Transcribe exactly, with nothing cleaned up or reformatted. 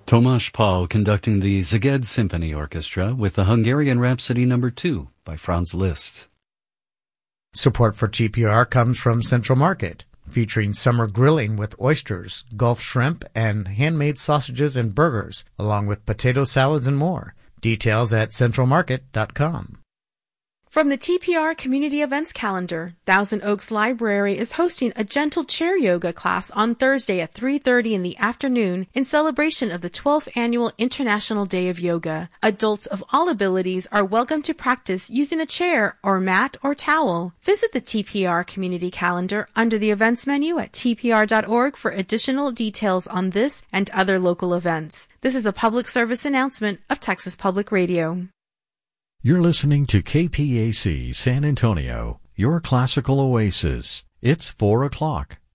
Tomasz Pál conducting the Szeged Symphony Orchestra with the Hungarian Rhapsody Number two by Franz Liszt. Support for T P R comes from Central Market, featuring summer grilling with oysters, Gulf shrimp, and handmade sausages and burgers, along with potato salads and more. Details at central market dot com. From the T P R Community Events Calendar, Thousand Oaks Library is hosting a gentle chair yoga class on Thursday at three thirty in the afternoon in celebration of the twelfth Annual International Day of Yoga. Adults of all abilities are welcome to practice using a chair or mat or towel. Visit the T P R Community Calendar under the events menu at t p r dot org for additional details on this and other local events. This is a public service announcement of Texas Public Radio. You're listening to K P A C San Antonio, your classical oasis. It's four o'clock.